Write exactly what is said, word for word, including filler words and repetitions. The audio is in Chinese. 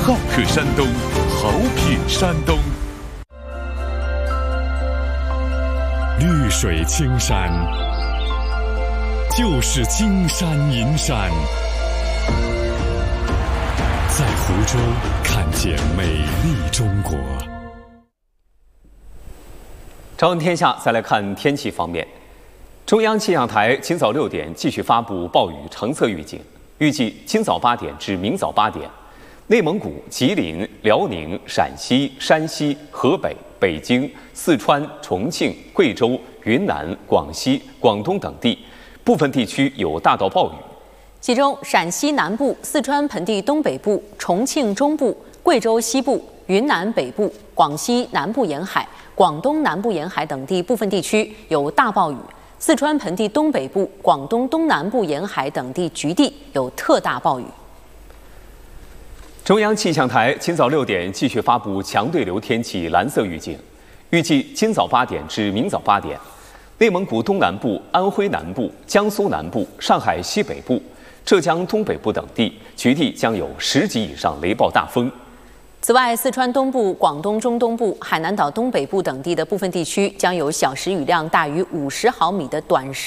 好客山东，好品山东。 绿水青山，就是金山银山。在湖州看见美丽中国。 朝闻天下，再来看天气方面。中央气象台今早六点继续发布暴雨橙色预警，预计今早八点至明早八点，内蒙古、吉林、辽宁、陕西、山西、河北、北京、四川、重庆、贵州、云南、广西、广东等地部分地区有大到暴雨。 其中，陕西南部、四川盆地东北部、重庆中部、贵州西部、云南北部、广西南部沿海、广东南部沿海等地部分地区有大暴雨；四川盆地东北部、广东东南部沿海等地局地有特大暴雨。 中央气象台今早六点继续发布强对流天气蓝色预警，预计今早八点至明早八点，内蒙古东南部、安徽南部、江苏南部、上海西北部、浙江东北部等地局地将有十级以上雷暴大风。 此外，四川东部、广东中东部、海南岛东北部等地的部分地区将有小时雨量大于五十毫米的短时